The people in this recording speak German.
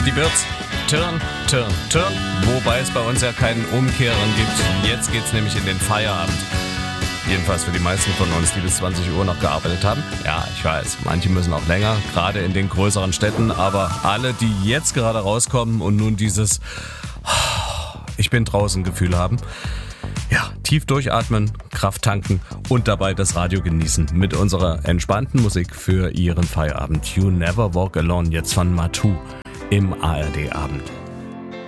die Birds. Turn, turn, turn. Wobei es bei uns ja keinen Umkehren gibt. Jetzt geht's nämlich in den Feierabend. Jedenfalls für die meisten von uns, die bis 20 Uhr noch gearbeitet haben. Ja, ich weiß, manche müssen auch länger, gerade in den größeren Städten. Aber alle, die jetzt gerade rauskommen und nun dieses Ich bin draußen Gefühl haben, ja, tief durchatmen, Kraft tanken und dabei das Radio genießen mit unserer entspannten Musik für Ihren Feierabend. You Never Walk Alone, jetzt von Matu im ARD Abend.